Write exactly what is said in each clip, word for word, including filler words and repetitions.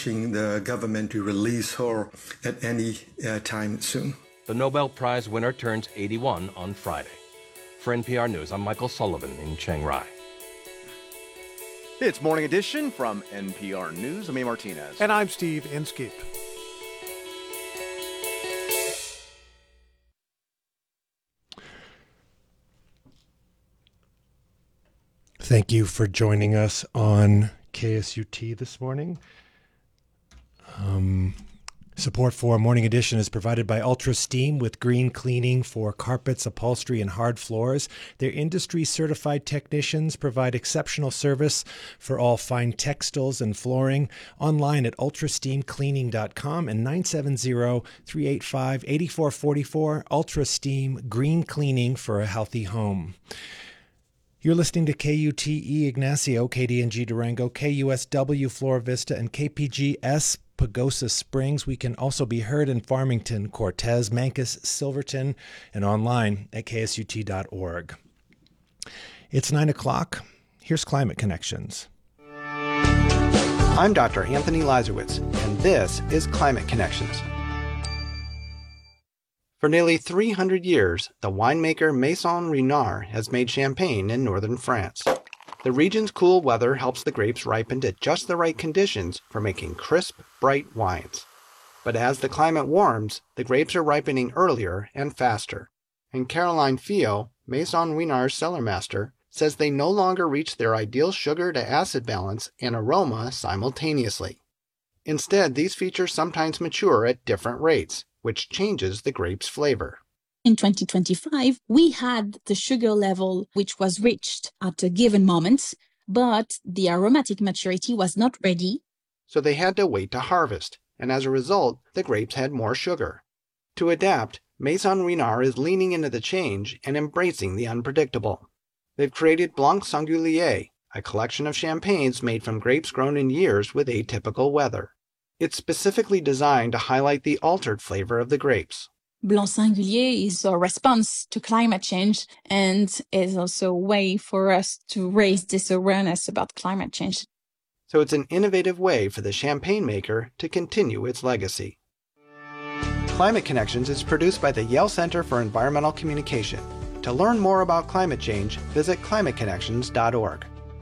pushing the government to release her at any uh, time soon. The Nobel Prize winner turns eighty-one on Friday. For N P R News, I'm Michael Sullivan in Chiang Rai. It's Morning Edition from N P R News. I'm A. Martinez. And I'm Steve Inskeep. Thank you for joining us on K S U T this morning. Um, support for Morning Edition is provided by Ultra Steam with green cleaning for carpets, upholstery, and hard floors. Their industry-certified technicians provide exceptional service for all fine textiles and flooring. Online at ultra steam cleaning dot com and nine seven zero, three eight five, eight four four four. Ultra Steam Green Cleaning for a healthy home. You're listening to K U T E Ignacio, K D N G Durango, K U S W Flora Vista, and K P G S Pagosa Springs. We can also be heard in Farmington, Cortez, Mancos, Silverton, and online at K S U T dot org. It's nine o'clock. Here's Climate Connections. I'm Doctor Anthony Lazarowitz, and this is Climate Connections. For nearly three hundred years, the winemaker Maison Renard has made champagne in northern France. The region's cool weather helps the grapes ripen to just the right conditions for making crisp, bright wines. But as the climate warms, the grapes are ripening earlier and faster. And Caroline Fio, Maison Renard's cellar master, says they no longer reach their ideal sugar to acid balance and aroma simultaneously. Instead, these features sometimes mature at different rates, which changes the grape's flavor. In twenty twenty-five, we had the sugar level which was reached at a given moment, but the aromatic maturity was not ready. So they had to wait to harvest, and as a result, the grapes had more sugar. To adapt, Maison Renard is leaning into the change and embracing the unpredictable. They've created Blanc Singulier, a collection of champagnes made from grapes grown in years with atypical weather. It's specifically designed to highlight the altered flavor of the grapes. Blanc Singulier is a response to climate change and is also a way for us to raise this awareness about climate change. So it's an innovative way for the champagne maker to continue its legacy. Climate Connections is produced by the Yale Center for Environmental Communication. To learn more about climate change, visit climate connections dot org.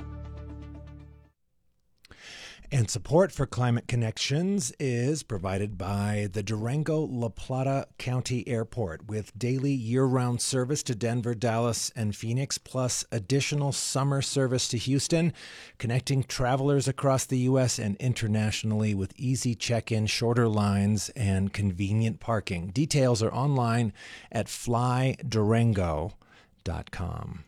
And support for Climate Connections is provided by the Durango La Plata County Airport, with daily year-round service to Denver, Dallas, and Phoenix, plus additional summer service to Houston, connecting travelers across the U S and internationally with easy check-in, shorter lines, and convenient parking. Details are online at fly durango dot com.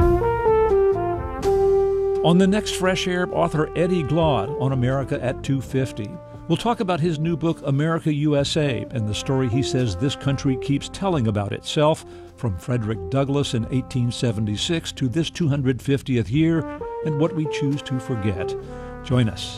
On the next Fresh Air, author Eddie Glaude on America at two fifty. We'll talk about his new book, America U S A, and the story he says this country keeps telling about itself, from Frederick Douglass in eighteen seventy-six to this two hundred fiftieth year, and what we choose to forget. Join us.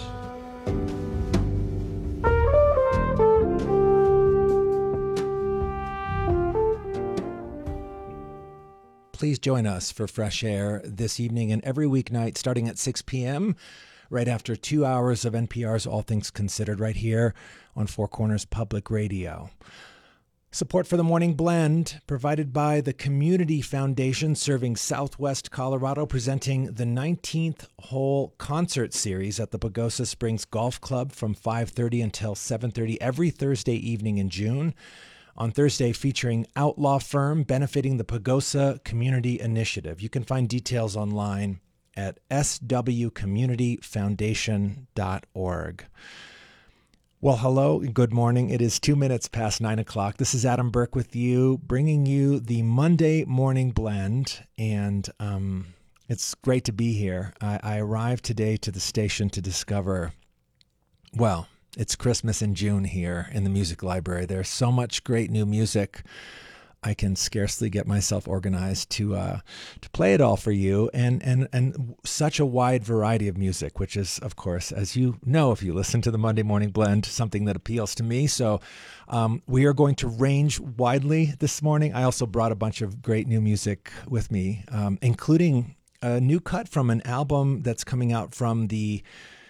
Please join us for Fresh Air this evening and every weeknight starting at six p.m., right after two hours of N P R's All Things Considered, right here on Four Corners Public Radio. Support for the Morning Blend provided by the Community Foundation, serving Southwest Colorado, presenting the nineteenth hole concert series at the Pagosa Springs Golf Club from five thirty until seven thirty every Thursday evening in June. On Thursday, featuring Outlaw Firm, benefiting the Pagosa Community Initiative. You can find details online at s w community foundation dot org. Well, hello and good morning. It is two minutes past nine o'clock. This is Adam Burke with you, bringing you the Monday Morning Blend, and um, it's great to be here. I, I arrived today to the station to discover, well, it's Christmas in June here in the music library. There's so much great new music. I can scarcely get myself organized to uh, to play it all for you, and, and and such a wide variety of music, which is, of course, as you know, if you listen to the Monday Morning Blend, something that appeals to me. So um, we are going to range widely this morning. I also brought a bunch of great new music with me, um, including a new cut from an album that's coming out from the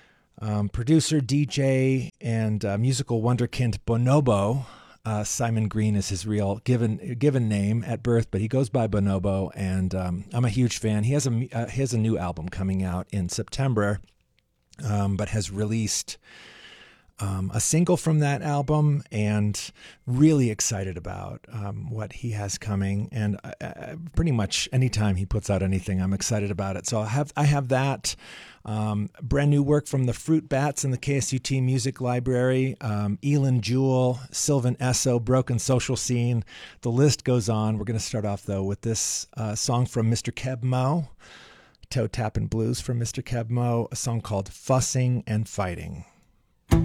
Um, producer, D J, and uh, musical wonderkind Bonobo. Uh, Simon Green is his real given given name at birth, but he goes by Bonobo, and um, I'm a huge fan. He has a uh, he has a new album coming out in September, um, but has released um, a single from that album, and really excited about um, what he has coming. And uh, pretty much anytime he puts out anything, I'm excited about it. So I have I have that. Um, brand new work from the Fruit Bats and the K S U T Music Library, um, Elin Jewell, Sylvan Esso, Broken Social Scene. The list goes on. We're going to start off, though, with this uh, song from Mister Keb Mo, Toe Tappin' Blues from Mister Keb Mo, a song called Fussing and Fighting.